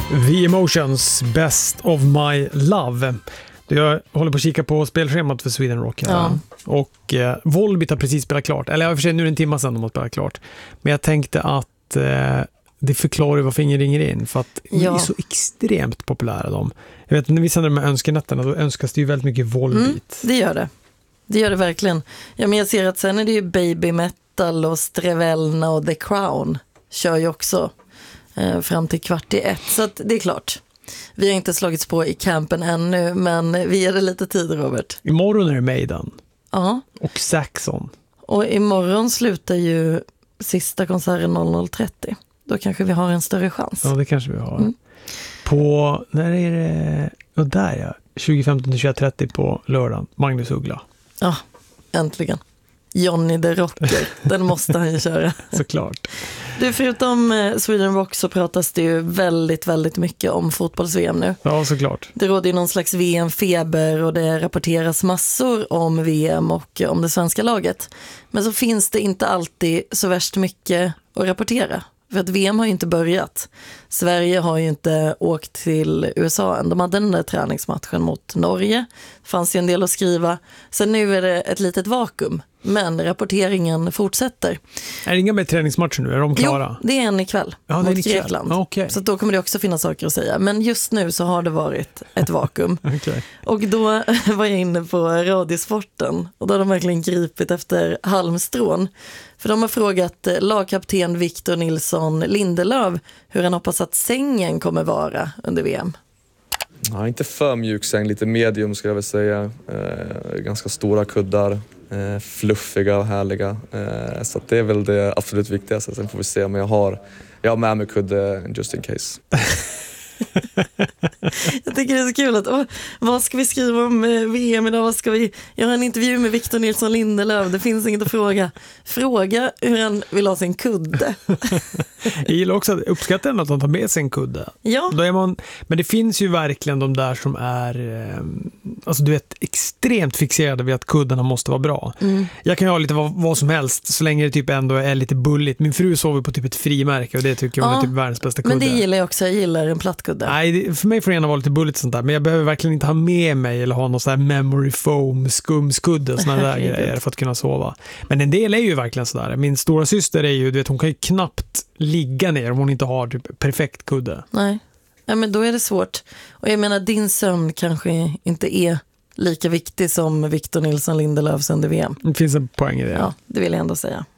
The Emotions, Best of My Love. Jag håller på att kika på spelschemat för Sweden Rock här. Ja. Och Volbeat har precis spelat klart. Eller för sig nu är det en timme sedan de har spelat klart. Men jag tänkte att det förklarar varför ingen ringer in. För att de är så extremt populära de. Jag vet, när vi sänder de här önskenätterna då önskas det ju väldigt mycket Volbeat. Det gör det. Det gör det verkligen. Ja, men jag ser att sen är det ju Baby Metal och Strevelna och The Crown kör ju också fram till 12:45. Så att det är klart. Vi har inte slagits på i campen ännu, men vi ger det lite tid, Robert. Imorgon är det Maiden. Ja. Och Saxon. Och imorgon slutar ju sista konserten 00:30. Då kanske vi har en större chans. Ja, det kanske vi har. På, när är det? Och där ja. 20:15-21:30 på lördagen. Magnus Uggla. Ja, äntligen. Johnny the Rocker, den måste han ju köra. Såklart. Du, förutom Sweden Rock så pratas det ju väldigt, väldigt mycket om fotbolls-VM nu. Ja, såklart. Det råder ju någon slags VM-feber och det rapporteras massor om VM och om det svenska laget. Men så finns det inte alltid så värst mycket att rapportera. För att VM har ju inte börjat. Sverige har ju inte åkt till USA än. De hade den där träningsmatchen mot Norge. Det fanns ju en del att skriva. Sen nu är det ett litet vakuum. Men rapporteringen fortsätter. Är det inga mer träningsmatcher nu? Är de klara? Jo, det är en ikväll mot Grekland. Okay. Så då kommer det också finnas saker att säga. Men just nu så har det varit ett vakuum. Okay. Och då var jag inne på Radiosporten. Och då har de verkligen gripit efter halmstrån. För de har frågat lagkapten Victor Nilsson Lindelöf hur han hoppas att sängen kommer vara under VM. Ja, inte för mjuk säng, lite medium skulle jag väl säga. Ganska stora kuddar, fluffiga och härliga. Så att det är väl det absolut viktigaste. Sen får vi se om jag har med mig kudde just in case. Jag tycker det är så kul att vad ska vi skriva om VM idag? Jag har en intervju med Victor Nilsson Lindelöf. Det finns inget att fråga. Fråga hur han vill ha sin kudde. Jag gillar också att uppskatta att han tar med sig en kudde. Ja. Då är men det finns ju verkligen de där som är alltså du vet, extremt fixerade vid att kuddarna måste vara bra. Jag kan ju ha lite vad som helst så länge det typ ändå är lite bulligt. Min fru sover på typ ett frimärke och det tycker jag är typ världens bästa kudde. Men det gillar jag också. Jag gillar en plattkudde. Nej, för mig får det gärna vara lite bulligt sånt där. Men jag behöver verkligen inte ha med mig eller ha någon sån här memory foam skumskudde och såna där grejer för att kunna sova. Men en del är ju verkligen sådär. Min stora syster är ju, du vet, hon kan ju knappt ligga ner om hon inte har typ perfekt kudde. Nej, ja, men då är det svårt. Och jag menar, din sömn kanske inte är lika viktig som Victor Nilsson Lindelöfs under VM. Det finns en poäng i det. Ja, det vill jag ändå säga.